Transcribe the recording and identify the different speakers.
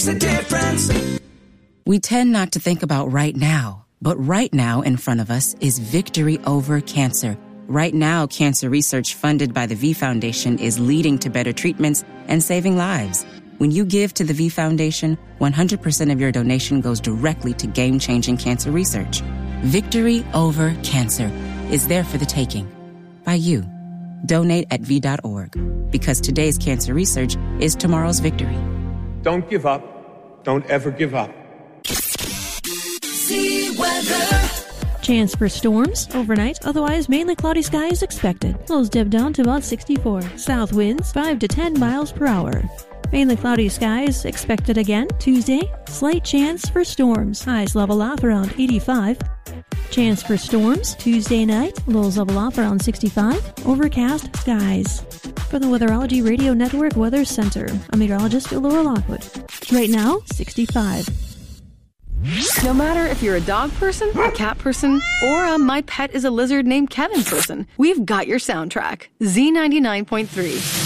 Speaker 1: The difference.
Speaker 2: We tend not to think about right now, but right now in front of us is victory over cancer. Right now, cancer research funded by the V Foundation is leading to better treatments and saving lives. When you give to the V Foundation, 100% of your donation goes directly to game-changing cancer research. Victory over cancer is there for the taking. By you. Donate at V.org. Because today's cancer research is tomorrow's victory.
Speaker 3: Don't give up. Don't ever give up.
Speaker 1: See weather.
Speaker 4: Chance for storms overnight, otherwise mainly cloudy skies expected. Lows dip down to about 64. South winds 5 to 10 miles per hour. Mainly cloudy skies expected again Tuesday. Slight chance for storms. Highs level off around 85. Chance for storms Tuesday night. Lows level off around 65. Overcast skies. For the Weatherology Radio Network Weather Center, I'm meteorologist Laura Lockwood. Right now, 65.
Speaker 5: No matter if you're a dog person, a cat person, or a my pet is a lizard named Kevin person, we've got your soundtrack. Z99.3.